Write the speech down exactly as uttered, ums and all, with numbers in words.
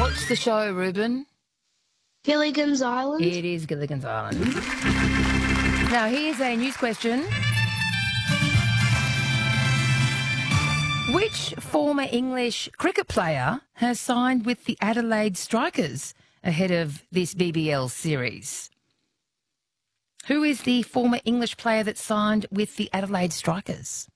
What's the show, Ruben? Gilligan's Island. It is Gilligan's Island. Now, here's a news question. Which former English cricket player has signed with the Adelaide Strikers ahead of this B B L series? Who is the former English player that signed with the Adelaide Strikers?